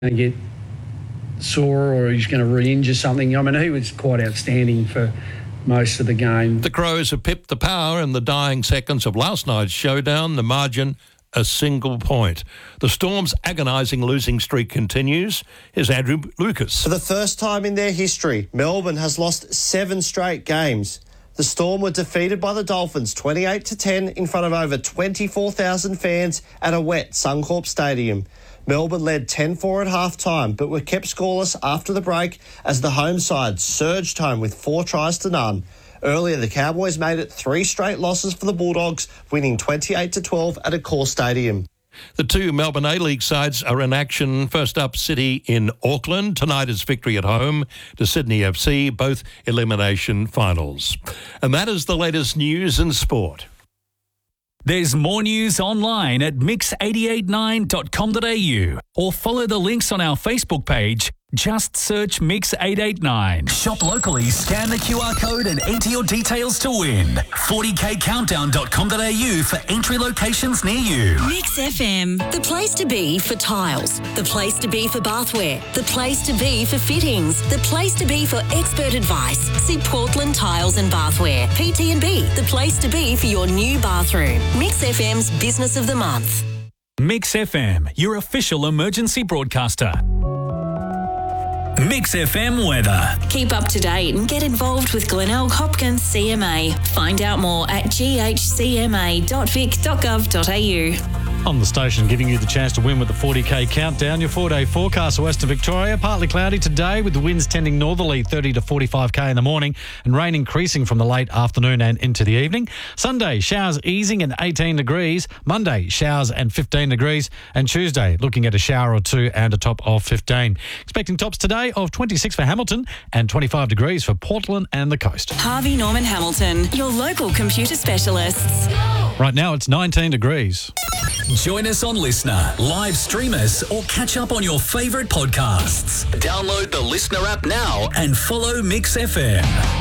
going to get sore or he's going to re-injure something. I mean, he was quite outstanding for most of the game. The Crows have pipped the Power in the dying seconds of last night's showdown. The margin, a single point. The Storm's agonising losing streak continues. Here's Andrew Lucas. For the first time in their history, Melbourne has lost 7 straight games. The Storm were defeated by the Dolphins 28-10 in front of over 24,000 fans at a wet Suncorp Stadium. Melbourne led 10-4 at half-time, but were kept scoreless after the break as the home side surged home with 4 tries to none. Earlier, the Cowboys made it 3 straight losses for the Bulldogs, winning 28-12 at Accor Stadium. The 2 Melbourne A-League sides are in action. First up, City in Auckland. Tonight is victory at home to Sydney FC, both elimination finals. And that is the latest news in sport. There's more news online at mix889.com.au or follow the links on our Facebook page. Just search Mix889. Shop locally, scan the QR code and enter your details to win. 40kcountdown.com.au for entry locations near you. Mix FM, the place to be for tiles, the place to be for bathware, the place to be for fittings, the place to be for expert advice. See Portland Tiles and Bathware, PT&B, the place to be for your new bathroom. Mix FM's Business of the Month. Mix FM, your official emergency broadcaster. Mix FM weather. Keep up to date and get involved with Glenelg Hopkins CMA. Find out more at ghcma.vic.gov.au. On the station, giving you the chance to win with the 40k countdown. Your 4-day forecast for Western Victoria. Partly cloudy today with the winds tending northerly 30 to 45k in the morning and rain increasing from the late afternoon and into the evening. Sunday, showers easing and 18 degrees. Monday, showers and 15 degrees. And Tuesday, looking at a shower or 2 and a top of 15. Expecting tops today of 26 for Hamilton and 25 degrees for Portland and the coast. Harvey Norman Hamilton, your local computer specialists. Right now, it's 19 degrees. Join us on Listener, live stream us, or catch up on your favourite podcasts. Download the Listener app now and follow Mix FM.